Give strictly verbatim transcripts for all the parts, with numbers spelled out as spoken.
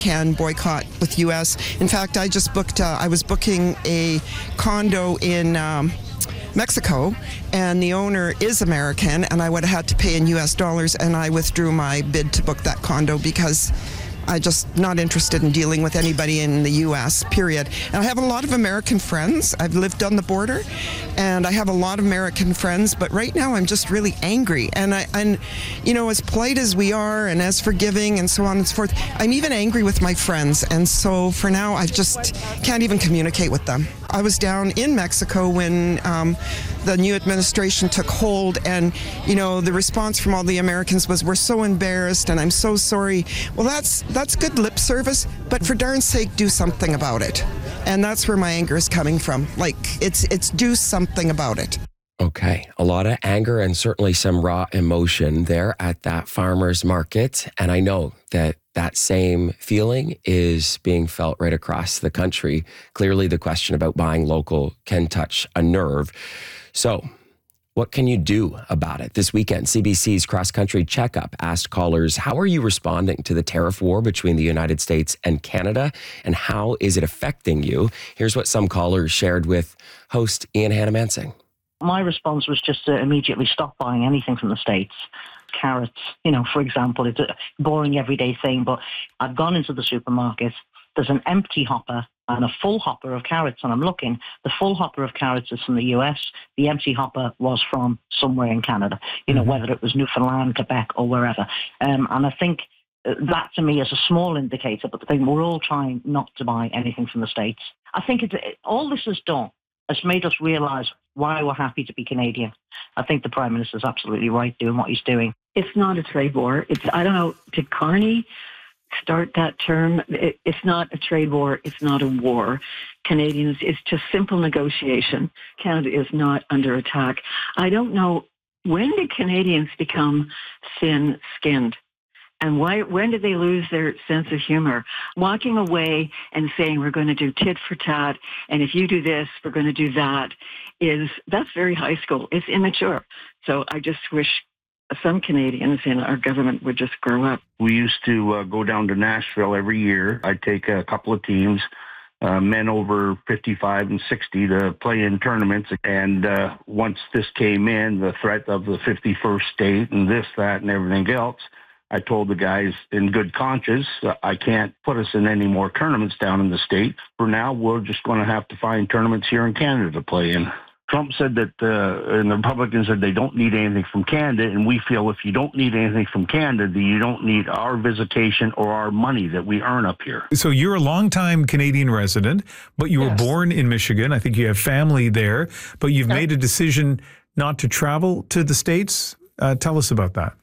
can boycott with U S. In fact, I just booked, uh, I was booking a condo in um, Mexico, and the owner is American, and I would have had to pay in U S dollars, and I withdrew my bid to book that condo because I'm just not interested in dealing with anybody in the U S, period. And I have a lot of American friends. I've lived on the border, and I have a lot of American friends, but right now I'm just really angry. And, I, and you know, as polite as we are and as forgiving and so on and so forth, I'm even angry with my friends. And so for now, I just can't even communicate with them. I was down in Mexico when um, the new administration took hold, and, you know, the response from all the Americans was, we're so embarrassed and I'm so sorry. Well, that's that's good lip service, but for darn's sake, do something about it. And that's where my anger is coming from. Like, it's it's do something about it. Okay, a lot of anger and certainly some raw emotion there at that farmer's market. And I know that that same feeling is being felt right across the country. Clearly, the question about buying local can touch a nerve. So, what can you do about it? This weekend, C B C's Cross Country Checkup asked callers, how are you responding to the tariff war between the United States and Canada, and how is it affecting you? Here's what some callers shared with host Ian Hannah-Mansing. My response was just to immediately stop buying anything from the States. Carrots, you know, for example, it's a boring everyday thing, but I've gone into the supermarket, there's an empty hopper and a full hopper of carrots, and I'm looking, the full hopper of carrots is from the U S, the empty hopper was from somewhere in Canada, you know, mm-hmm. whether it was Newfoundland, Quebec, or wherever. Um, and I think that to me is a small indicator, but the thing, we're all trying not to buy anything from the States. I think it, all this has done has made us realise why we're happy to be Canadian. I think the Prime Minister is absolutely right doing what he's doing. It's not a trade war. It's, I don't know, did Carney start that term? It, it's not a trade war. It's not a war. Canadians, it's just simple negotiation. Canada is not under attack. I don't know, when did Canadians become thin-skinned? And why, when did they lose their sense of humor? Walking away and saying, we're going to do tit for tat, and if you do this, we're going to do that, is, that's very high school. It's immature. So I just wish some Canadians in our government would just grow up. We used to uh, go down to Nashville every year. I'd take a couple of teams, uh, men over fifty-five and sixty, to play in tournaments. And uh, once this came in, the threat of the fifty-first state and this, that, and everything else, I told the guys in good conscience, uh, I can't put us in any more tournaments down in the state. For now, we're just going to have to find tournaments here in Canada to play in. Trump said that, uh, and the Republicans said they don't need anything from Canada, and we feel if you don't need anything from Canada, then you don't need our visitation or our money that we earn up here. So you're a longtime Canadian resident, but you yes. were born in Michigan. I think you have family there, but you've yep. made a decision not to travel to the States. Uh, tell us about that.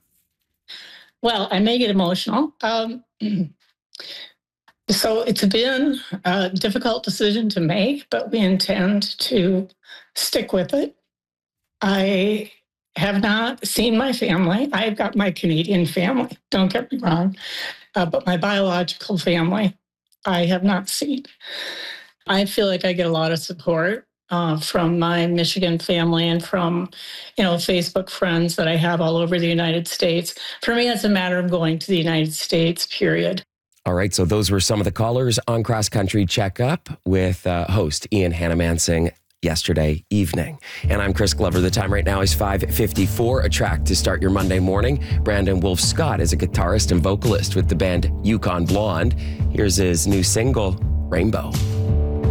Well, I may get emotional. Um, so it's been a difficult decision to make, but we intend to stick with it. I have not seen my family. I've got my Canadian family, don't get me wrong, uh, but my biological family, I have not seen. I feel like I get a lot of support Uh, from my Michigan family and from, you know, Facebook friends that I have all over the United States. For me, it's a matter of going to the United States, period. All right, so those were some of the callers on Cross Country Checkup with uh, host Ian Hannah-Mansing yesterday evening. And I'm Chris Glover. The time right now is five fifty-four, a track to start your Monday morning. Brandon Wolf Scott is a guitarist and vocalist with the band Yukon Blonde. Here's his new single, Rainbow.